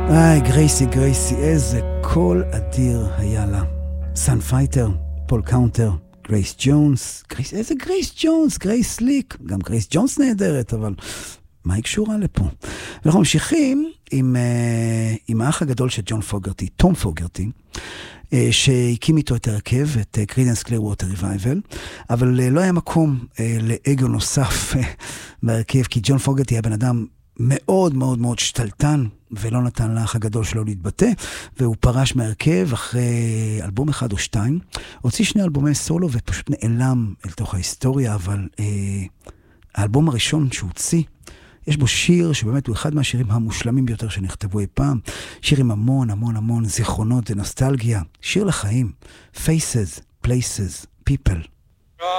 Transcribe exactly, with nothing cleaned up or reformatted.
היי, גרייסי, גרייסי, איזה קול אדיר היה לה. סן פייטר, פול קאונטר, גרייס ג'ונס, גרייס, איזה גרייס ג'ונס, גרייס ליק, גם גרייס ג'ונס נהדרת, אבל מה היא קשורה לפה? ואנחנו ממשיכים עם, עם האח הגדול של ג'ון פוגרטי, תום פוגרטי, שהקים איתו את הרכב, את קרידנס קלירווטר ריבייבל, אבל לא היה מקום לאגו נוסף בהרכב, כי ג'ון פוגרטי היה בן אדם מאוד מאוד מאוד שתלטן, ולא נתן לאח הגדול שלו להתבטא, והוא פרש מהרכב אחרי אלבום אחד או שתיים, הוציא שני אלבומי סולו ופשוט נעלם אל תוך ההיסטוריה, אבל אה, האלבום הראשון שהוציא, יש בו שיר שבאמת הוא אחד מהשירים המושלמים ביותר שנכתבו אי פעם, שיר עם המון המון המון זיכרונות ונוסטלגיה, שיר לחיים, Faces, Places, People.